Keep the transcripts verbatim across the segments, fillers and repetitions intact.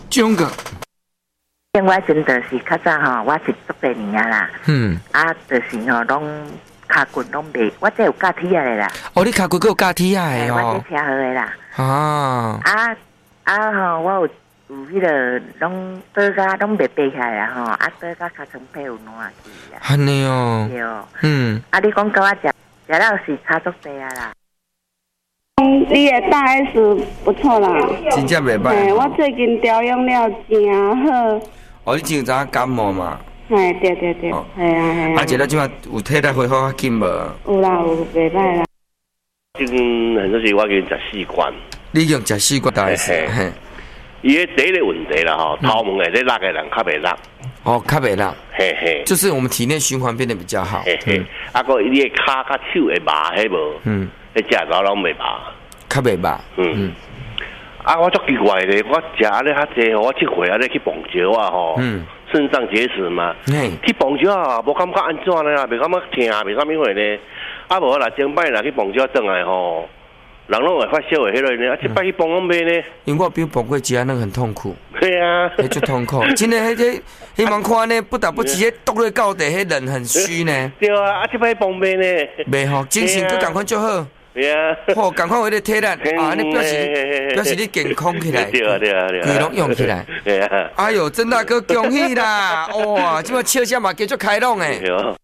中个。 我真的是较早吼，我是足多年啊啦。 嗯。 啊，就是吼，拢骹棍拢袂，我这有架梯啊啦。 哦，你骹棍够架梯啊的哦。我这车好的啦。 啊。啊啊吼，我有。有迄个拢倒甲拢袂爬起来啊吼，啊倒甲尻川皮有烂去啊。 安尼哦。 对哦。 嗯。 啊，你讲甲我食食了是差足多啊啦。 嗯，你的大 S 不错啦。 真正袂歹。 嘿，我最近调养了真好。 哦，你前早感冒嘛？ 嘿，对对对，系啊系啊。 啊，食了即马有体力恢复较紧无？ 有啦，有袂歹啦。 最近很多时我已经食四罐。 你已经食四罐大 S。嘿。 伊个第一个问题啦吼，头毛会咧落的人较袂落。 哦，较袂落。 嘿嘿。就是我们体内循环变得比较好。 嘿嘿。啊，个你个骹甲手会麻，迄无？嗯。你食到拢袂麻。较袂麻。 嗯嗯。啊，我足奇怪咧，我食安尼较济，我即回安尼去蹦石啊吼。嗯。肾脏结石嘛。嘿。去蹦石啊，无感觉安怎呢？袂感觉疼，袂啥物货呢？啊，无啦，前摆啦去蹦石转来吼。人拢会发烧的迄个呢，啊，这摆去蹦拢袂呢。 因为我比如蹦过一啊，那个很痛苦。 对啊， 迄足痛苦。真的，迄个迄望看呢，不得不直接倒落到地，迄人很虚呢。 对啊，啊，这摆蹦袂呢。 袂吼，精神佫赶快就好。 对啊。 好，赶快为了体力，啊，你表示表示你健康起来。 对啊，对啊，对啊。 规拢用起来。对啊。哎呦，曾大哥恭喜啦！哇，即摆笑声嘛，继续开朗诶。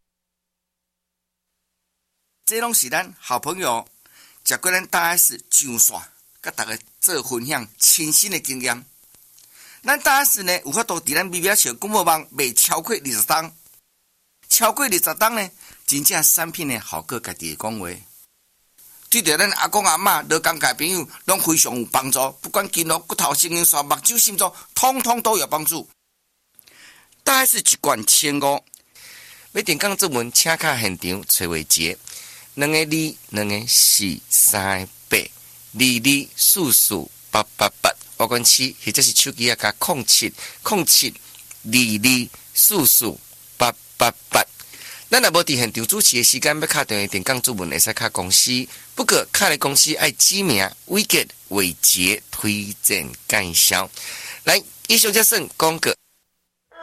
这拢是咱好朋友。食过咱大 S 上线，甲大家做分享亲身的经验。咱大 S 呢有法度伫咱微表笑广播网卖超过二十档，超过二十档呢，真正产品呢好过家己的讲话。对着咱阿公阿嬷、老公家朋友，拢非常有帮助。不管筋肉、骨头、神经线、目睭、心脏，通通都有帮助。大 S 一罐千五，要电讲作文，请卡现场找话节。两个二，两个四，三个八，二二四四八八八，我管七，或者是手机啊加空七空七二二四四八八八。咱若无伫现场主持的时间，要敲电话电讲主文，会使敲公司。不过敲的公司爱指名、伟杰、伟杰推荐介绍。来，以上这算广告。